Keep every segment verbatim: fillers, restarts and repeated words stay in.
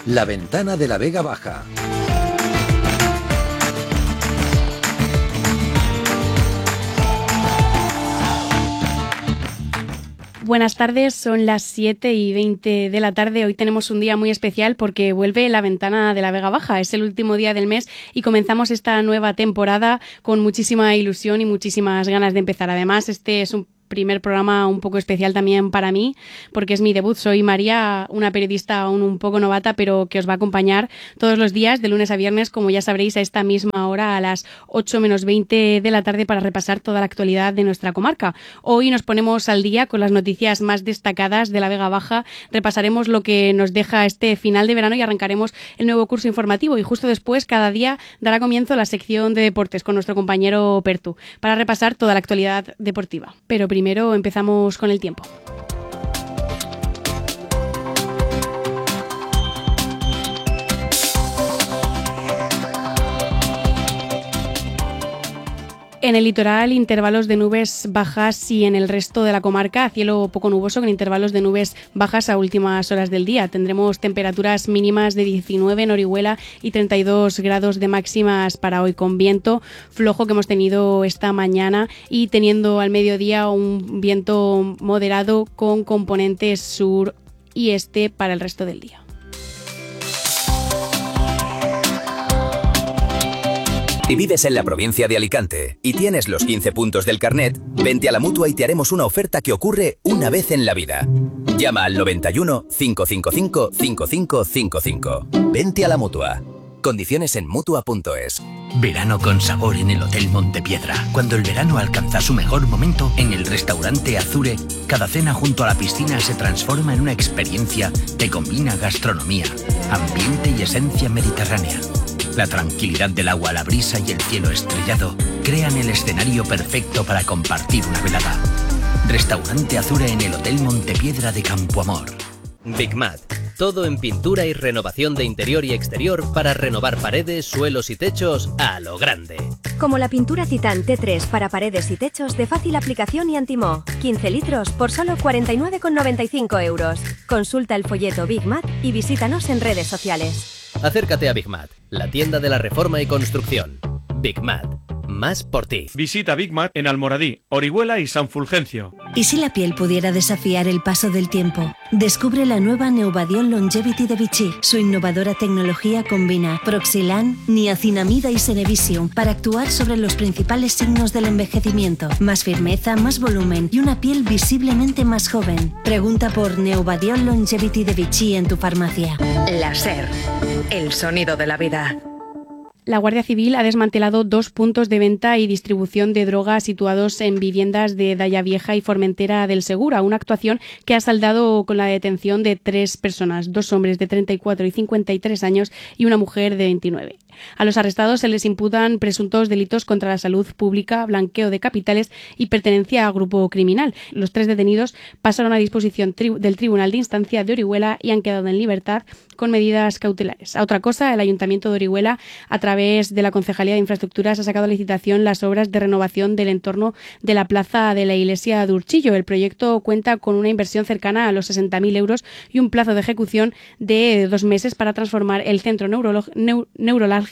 La Ventana de la Vega Baja. Buenas tardes, son las siete y veinte de la tarde. Hoy tenemos un día muy especial porque vuelve La Ventana de la Vega Baja. Es el último día del mes y comenzamos esta nueva temporada con muchísima ilusión y muchísimas ganas de empezar. Además, este es un primer programa un poco especial también para mí, porque es mi debut. Soy María, una periodista aún un poco novata, pero que os va a acompañar todos los días, de lunes a viernes, como ya sabréis, a esta misma hora, a las ocho menos veinte de la tarde, para repasar toda la actualidad de nuestra comarca. Hoy nos ponemos al día con las noticias más destacadas de la Vega Baja, repasaremos lo que nos deja este final de verano y arrancaremos el nuevo curso informativo. Y justo después, cada día, dará comienzo la sección de deportes con nuestro compañero Pertu, para repasar toda la actualidad deportiva. Pero primero empezamos con el tiempo. En el litoral, intervalos de nubes bajas, y en el resto de la comarca, cielo poco nuboso con intervalos de nubes bajas a últimas horas del día. Tendremos temperaturas mínimas de diecinueve en Orihuela y treinta y dos grados de máximas para hoy, con viento flojo que hemos tenido esta mañana y teniendo al mediodía un viento moderado con componentes sur y este para el resto del día. Si vives en la provincia de Alicante y tienes los quince puntos del carnet, vente a la Mutua y te haremos una oferta que ocurre una vez en la vida. Llama al noventa y uno, cinco cinco cinco, cinco cinco cinco cinco. Vente a la Mutua. Condiciones en Mutua punto es. Verano con sabor en el Hotel Montepiedra. Cuando el verano alcanza su mejor momento, en el restaurante Azure, cada cena junto a la piscina se transforma en una experiencia que combina gastronomía, ambiente y esencia mediterránea. La tranquilidad del agua, la brisa y el cielo estrellado crean el escenario perfecto para compartir una velada. Restaurante Azure en el Hotel Montepiedra de Campoamor. Bigmat. Todo en pintura y renovación de interior y exterior para renovar paredes, suelos y techos a lo grande. Como la pintura Titán T tres para paredes y techos de fácil aplicación y antimoho. quince litros por solo cuarenta y nueve con noventa y cinco euros. Consulta el folleto Bigmat y visítanos en redes sociales. Acércate a Bigmat, la tienda de la reforma y construcción. Bigmat, más por ti. Visita Bigmat en Almoradí, Orihuela y San Fulgencio. ¿Y si la piel pudiera desafiar el paso del tiempo? Descubre la nueva Neuvadiol Longevity de Vichy. Su innovadora tecnología combina Proxilan, niacinamida y Senevisium para actuar sobre los principales signos del envejecimiento. Más firmeza, más volumen y una piel visiblemente más joven. Pregunta por Neuvadiol Longevity de Vichy en tu farmacia. Láser, el sonido de la vida. La Guardia Civil ha desmantelado dos puntos de venta y distribución de drogas situados en viviendas de Daya Vieja y Formentera del Segura, una actuación que ha saldado con la detención de tres personas, dos hombres de treinta y cuatro y cincuenta y tres años y una mujer de veintinueve. A los arrestados se les imputan presuntos delitos contra la salud pública, blanqueo de capitales y pertenencia a grupo criminal. Los tres detenidos pasaron a disposición tri- del Tribunal de Instancia de Orihuela y han quedado en libertad con medidas cautelares. A otra cosa, el Ayuntamiento de Orihuela, a través de la Concejalía de Infraestructuras, ha sacado a licitación las obras de renovación del entorno de la plaza de la iglesia de Urchillo. El proyecto cuenta con una inversión cercana a los sesenta mil euros y un plazo de ejecución de dos meses para transformar el centro neurolog- neu- neurológico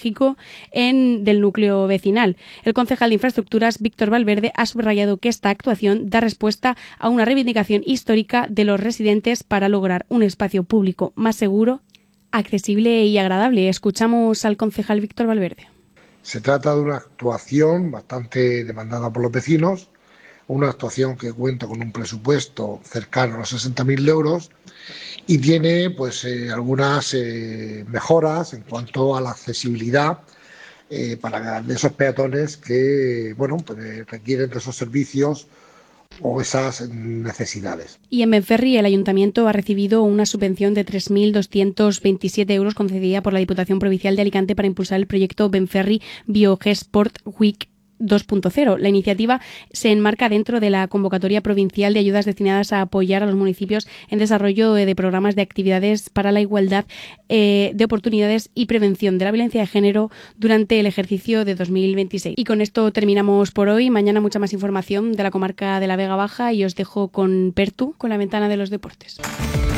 en del núcleo vecinal. El concejal de Infraestructuras, Víctor Valverde, ha subrayado que esta actuación da respuesta a una reivindicación histórica de los residentes para lograr un espacio público más seguro, accesible y agradable. Escuchamos al concejal Víctor Valverde. Se trata de una actuación bastante demandada por los vecinos, una actuación que cuenta con un presupuesto cercano a los sesenta mil euros y tiene pues eh, algunas eh, mejoras en cuanto a la accesibilidad eh, para esos peatones que bueno pues, eh, requieren de esos servicios o esas necesidades. Y en Benferri, el Ayuntamiento ha recibido una subvención de tres mil doscientos veintisiete euros concedida por la Diputación Provincial de Alicante para impulsar el proyecto Benferri Biosport Week dos punto cero. La iniciativa se enmarca dentro de la convocatoria provincial de ayudas destinadas a apoyar a los municipios en desarrollo de programas de actividades para la igualdad eh, de oportunidades y prevención de la violencia de género durante el ejercicio de dos mil veintiséis. Y con esto terminamos por hoy. Mañana mucha más información de la comarca de la Vega Baja y os dejo con Pertu, con la ventana de los deportes.